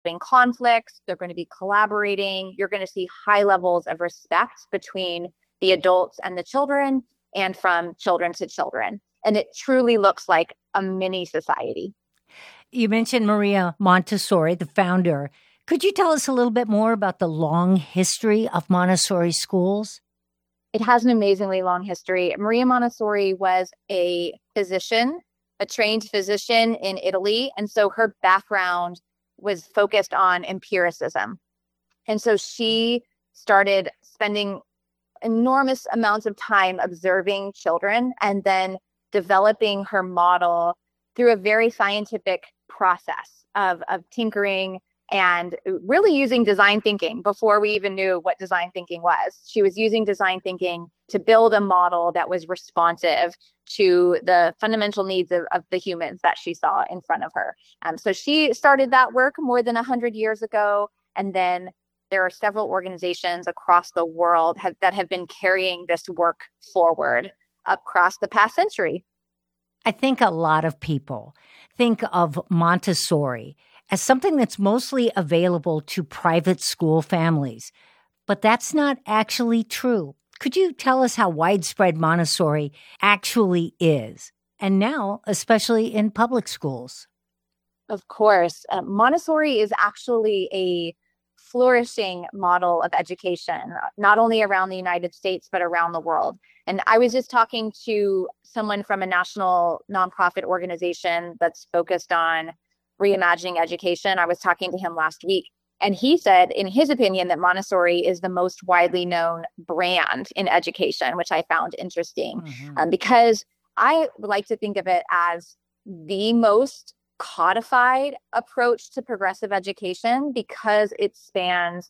having conflicts. They're going to be collaborating. You're going to see high levels of respect between the adults and the children and from children to children. And it truly looks like a mini society. You mentioned Maria Montessori, the founder. Could you tell us a little bit more about the long history of Montessori schools? It has an amazingly long history. Maria Montessori was a physician, a trained physician in Italy. And so her background was focused on empiricism. And so she started spending enormous amounts of time observing children and then developing her model through a very scientific process of tinkering and really using design thinking before we even knew what design thinking was. She was using design thinking to build a model that was responsive to the fundamental needs of the humans that she saw in front of her. So she started that work more than 100 years ago. And then there are several organizations across the world that have been carrying this work forward across the past century. I think a lot of people think of Montessori as something that's mostly available to private school families, but that's not actually true. Could you tell us how widespread Montessori actually is, and now especially in public schools? Of course. Montessori is actually a flourishing model of education, not only around the United States, but around the world. And I was just talking to someone from a national nonprofit organization that's focused on reimagining education. I was talking to him last week, and he said, in his opinion, that Montessori is the most widely known brand in education, which I found interesting because I like to think of it as the most codified approach to progressive education because it spans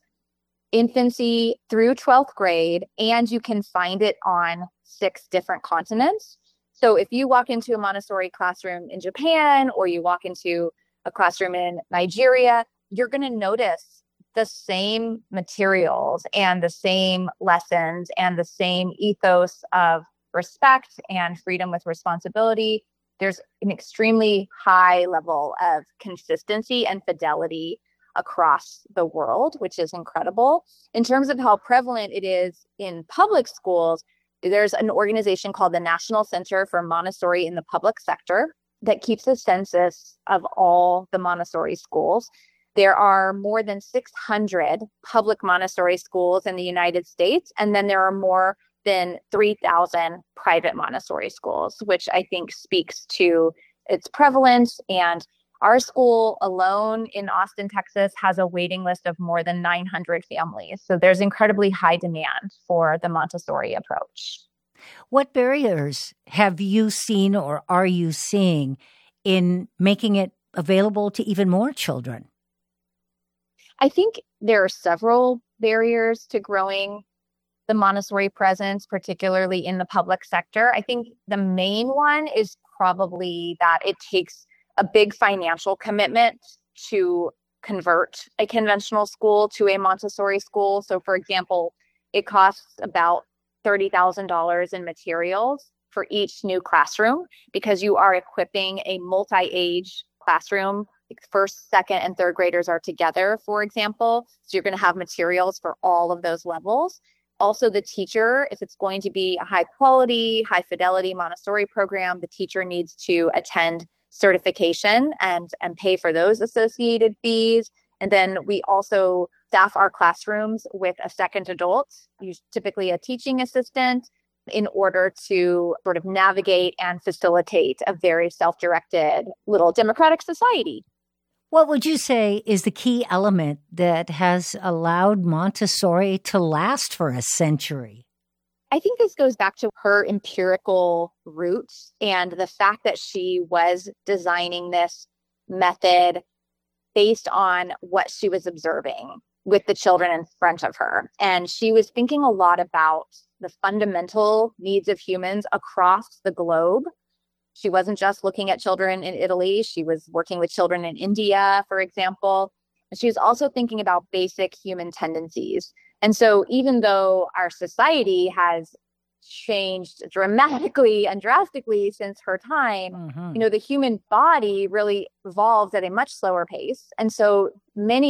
infancy through 12th grade, and you can find it on 6 different continents. So if you walk into a Montessori classroom in Japan, or you walk into a classroom in Nigeria, you're going to notice the same materials and the same lessons and the same ethos of respect and freedom with responsibility. There's an extremely high level of consistency and fidelity across the world, which is incredible. In terms of how prevalent it is in public schools, there's an organization called the National Center for Montessori in the Public Sector that keeps a census of all the Montessori schools. There are more than 600 public Montessori schools in the United States, and then there are more than 3,000 private Montessori schools, which I think speaks to its prevalence. And our school alone in Austin, Texas, has a waiting list of more than 900 families. So there's incredibly high demand for the Montessori approach. What barriers have you seen or are you seeing in making it available to even more children? I think there are several barriers to growing the Montessori presence, particularly in the public sector. I think the main one is probably that it takes a big financial commitment to convert a conventional school to a Montessori school. So, for example, it costs about $30,000 in materials for each new classroom because you are equipping a multi-age classroom. First, second, and third graders are together, for example. So you're going to have materials for all of those levels. Also, the teacher, if it's going to be a high quality, high fidelity Montessori program, the teacher needs to attend certification and pay for those associated fees. And then we also staff our classrooms with a second adult, typically a teaching assistant, in order to sort of navigate and facilitate a very self-directed little democratic society. What would you say is the key element that has allowed Montessori to last for a century? I think this goes back to her empirical roots and the fact that she was designing this method based on what she was observing with the children in front of her. And she was thinking a lot about the fundamental needs of humans across the globe. She wasn't just looking at children in Italy. She was working with children in India, for example. And she was also thinking about basic human tendencies. And so even though our society has changed dramatically and drastically since her time. Mm-hmm. The human body really evolved at a much slower pace. And so many